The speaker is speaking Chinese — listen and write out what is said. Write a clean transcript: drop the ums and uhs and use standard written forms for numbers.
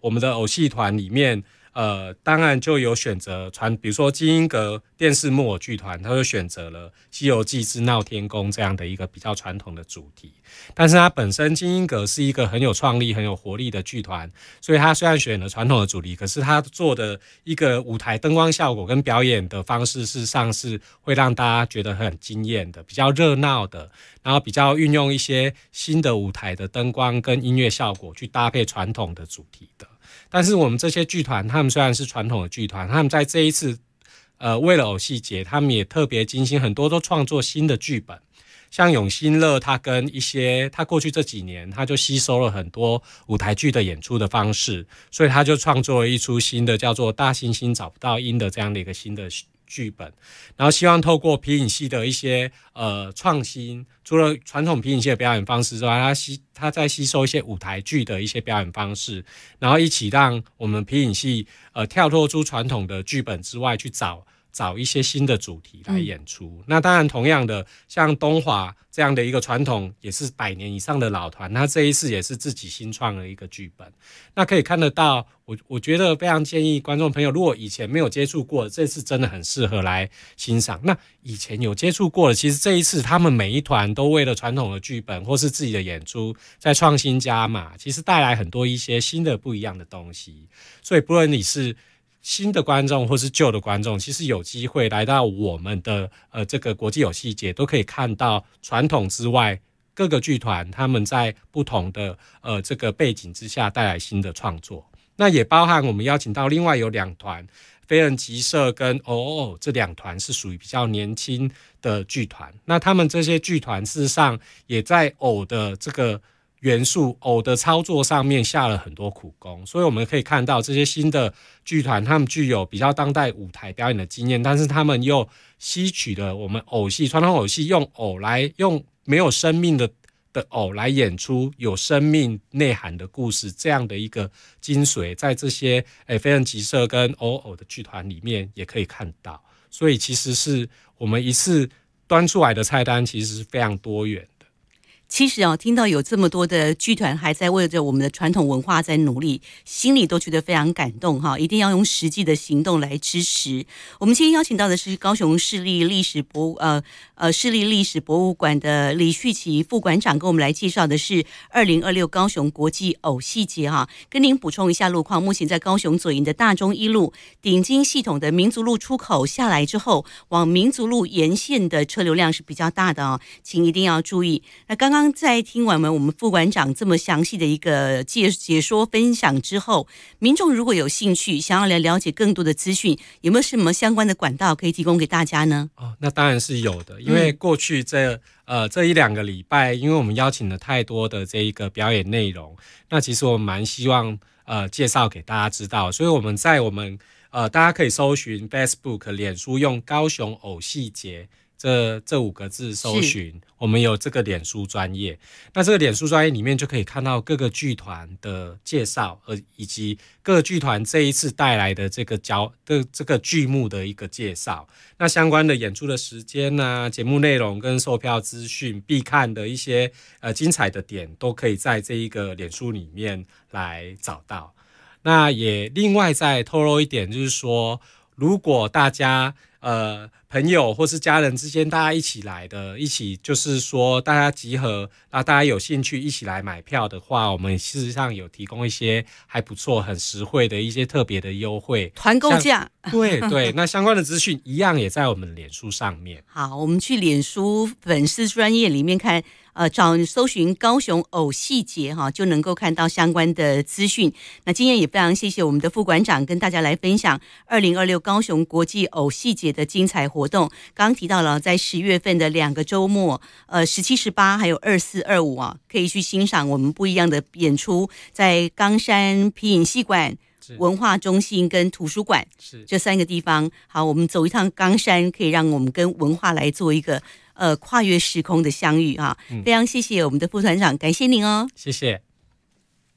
我们的偶戏团里面，当然就有选择比如说金英阁电视木偶剧团，他就选择了《西游记之闹天宫》这样的一个比较传统的主题。但是它本身金英阁是一个很有创力、很有活力的剧团，所以它虽然选了传统的主题，可是它做的一个舞台灯光效果跟表演的方式，事实上是会让大家觉得很惊艳的，比较热闹的，然后比较运用一些新的舞台的灯光跟音乐效果去搭配传统的主题的。但是我们这些剧团，他们虽然是传统的剧团，他们在这一次为了偶戏节，他们也特别精心，很多都创作新的剧本。像永新乐，他过去这几年，他就吸收了很多舞台剧的演出的方式，所以他就创作了一出新的叫做《大猩猩找不到鹰》的这样的一个新的剧本，然后希望透过皮影戏的一些创新，除了传统皮影戏的表演方式之外，他在吸收一些舞台剧的一些表演方式，然后一起让我们皮影戏跳脱出传统的剧本之外，去找一些新的主题来演出。那当然同样的，像东华这样的一个传统也是100年以上的老团，他这一次也是自己新创了一个剧本。那可以看得到，我觉得非常建议观众朋友，如果以前没有接触过，这次真的很适合来欣赏。那以前有接触过的，其实这一次他们每一团都为了传统的剧本或是自己的演出在创新加码，其实带来很多一些新的不一样的东西。所以不论你是新的观众或是旧的观众，其实有机会来到我们的这个国际偶戏节，都可以看到传统之外各个剧团他们在不同的这个背景之下带来新的创作。那也包含我们邀请到另外有2团，飞人集社跟这2团是属于比较年轻的剧团。那他们这些剧团事实上也在偶的这个元素、偶的操作上面下了很多苦功，所以我们可以看到这些新的剧团，他们具有比较当代舞台表演的经验，但是他们又吸取了我们偶戏、传统偶戏用没有生命的偶来演出有生命内涵的故事，这样的一个精髓，在这些飞人集社跟偶的剧团里面也可以看到。所以其实是我们一次端出来的菜单其实是非常多元。 其实听到有这么多的剧团还在为着我们的传统文化在努力，心里都觉得非常感动哈！一定要用实际的行动来支持。我们今天邀请到的是高雄市立历史博物馆的李旭琪副馆长，跟我们来介绍的是2026高雄国际偶戏节哈。跟您补充一下路况，目前在高雄左营的大中一路顶金系统的民族路出口下来之后，往民族路沿线的车流量是比较大的哦，请一定要注意。那刚刚在听完我们副馆长这么详细的一个解说分享之后，民众如果有兴趣想要来了解更多的资讯，有没有什么相关的管道可以提供给大家呢？ 那当然是有的，因为过去这1-2个礼拜，因为我们邀请了太多的这一个表演内容，那其实我们蛮希望介绍给大家知道，所以我们大家可以搜寻 Facebook 脸书，用高雄偶戏节这5个字搜寻，我们有这个脸书专页。那这个脸书专页里面就可以看到各个剧团的介绍，以及各个剧团这一次带来的这个剧目的一个介绍。那相关的演出的时间啊、节目内容跟售票资讯、必看的一些精彩的点，都可以在这一个脸书里面来找到。那也另外再透露一点，就是说，如果大家朋友或是家人之间大家一起来的，一起就是说大家集合，大家有兴趣一起来买票的话，我们事实上有提供一些还不错、很实惠的一些特别的优惠， 团购价。 对，那相关的资讯一样也在我们脸书上面。 好，我们去脸书粉丝专页里面看，搜寻高雄偶戏节哈，就能够看到相关的资讯。那今天也非常谢谢我们的副馆长跟大家来分享2026高雄国际偶戏节的精彩活动。刚刚提到了在10月份的2个周末，17、18还有24、25啊，可以去欣赏我们不一样的演出，在冈山皮影戏馆、文化中心跟图书馆这3个地方。好，我们走一趟冈山，可以让我们跟文化来做一个跨越时空的相遇啊！非常谢谢我们的副团长，感谢您哦， 谢谢。